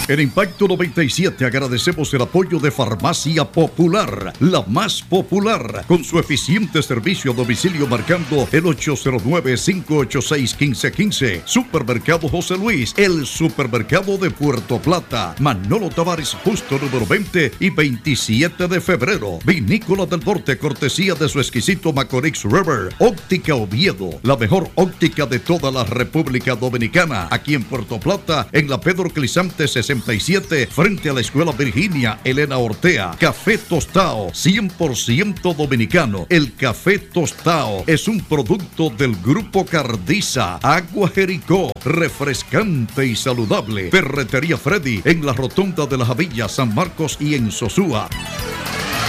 En Impacto 97 agradecemos el apoyo de Farmacia Popular, la más popular, con su eficiente servicio a domicilio marcando el 809-586-1515. Supermercado José Luis, el supermercado de Puerto Plata. Manolo Tavares, justo número 20 y 27 de febrero. Vinícola del Norte, cortesía de su exquisito Macorix River. Óptica Oviedo, la mejor óptica de toda la República Dominicana. Aquí en Puerto Plata, en la Pedro Clisante 67, frente a la Escuela Virginia Elena Ortea. Café Tostao, 100% dominicano. El Café Tostao es un producto del Grupo Cardiza. Agua Jericó, refrescante y saludable. Ferretería Freddy, en la Rotonda de la Javilla, San Marcos y en Sosúa.